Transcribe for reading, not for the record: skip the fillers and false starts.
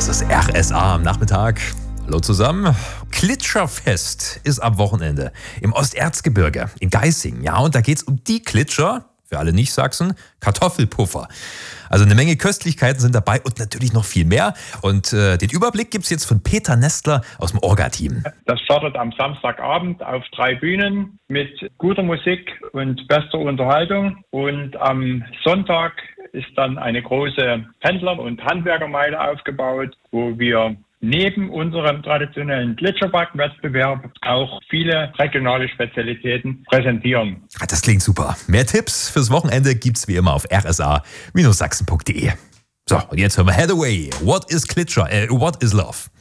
Das ist RSA am Nachmittag. Hallo zusammen. Klitscherfest ist am Wochenende im Osterzgebirge in Geisingen. Ja, und da geht's um die Klitscher, für alle Nicht-Sachsen, Kartoffelpuffer. Also eine Menge Köstlichkeiten sind dabei und natürlich noch viel mehr. Und den Überblick gibt's jetzt von Peter Nestler aus dem Orga-Team. Das startet am Samstagabend auf 3 Bühnen mit guter Musik und bester Unterhaltung. Und am Sonntag ist dann eine große Pendler- und Handwerkermeile aufgebaut, wo wir neben unserem traditionellen Gletscherback-Wettbewerb auch viele regionale Spezialitäten präsentieren. Das klingt super. Mehr Tipps fürs Wochenende gibt's wie immer auf rsa-sachsen.de. So, und jetzt hören wir Hathaway. What is Klitscher? What is Love?